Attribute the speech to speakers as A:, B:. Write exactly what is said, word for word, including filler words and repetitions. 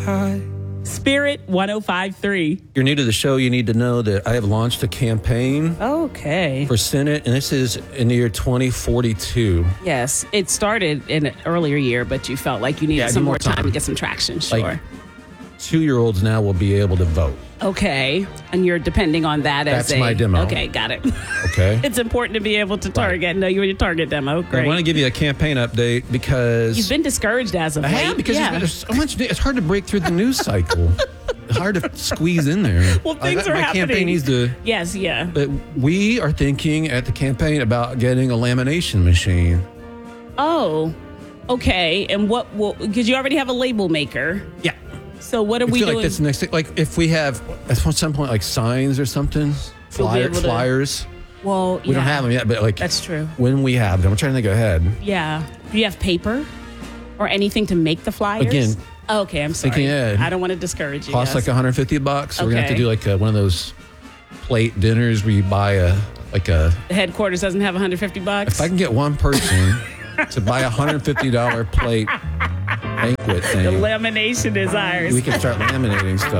A: high.
B: Spirit one oh five point three.
A: If you're new to the show, you need to know that I have launched a campaign
B: Okay.
A: for Senate, and this is in the year twenty forty-two.
B: Yes, it started in an earlier year, but you felt like you needed
A: Yeah, I
B: some
A: need
B: more
A: more
B: time.
A: time.
B: to get some traction. Sure.
A: Like, two-year-olds now will be able to vote.
B: Okay. And you're depending on that as
A: That's
B: a...
A: my demo.
B: Okay, got it.
A: Okay?
B: It's important to be able to target. No, you're your target demo. Great.
A: I want to give you a campaign update because
B: You've been discouraged as of
A: I
B: late.
A: have because
B: yeah.
A: there's so much. It's hard to break through the news cycle. It's hard to squeeze in there.
B: Well, things
A: I,
B: are
A: my
B: happening.
A: campaign needs to.
B: Yes, yeah.
A: But we are thinking at the campaign about getting a lamination machine.
B: Oh, okay. And what will... Because you already have a label maker.
A: Yeah.
B: So what are
A: I
B: we
A: feel
B: doing?
A: like that's the next thing. Like if we have at some point like signs or something,
B: You'll be
A: flyer,
B: able to-
A: flyers.
B: well,
A: We don't have them yet, but like
B: That's true.
A: when we have them, I'm trying to think ahead.
B: Yeah. Do you have paper or anything to make the flyers?
A: Again,
B: Oh, okay, I'm sorry.
A: thinking ahead.
B: I don't want to discourage you.
A: Costs
B: yes.
A: like one hundred fifty bucks. So we're gonna have to
B: Okay.
A: do like a, one of those plate dinners where you buy a like a.
B: The headquarters doesn't have one hundred fifty bucks.
A: If I can get one person to buy a one hundred fifty dollars plate banquet
B: the
A: thing,
B: lamination is ours.
A: we can start laminating stuff.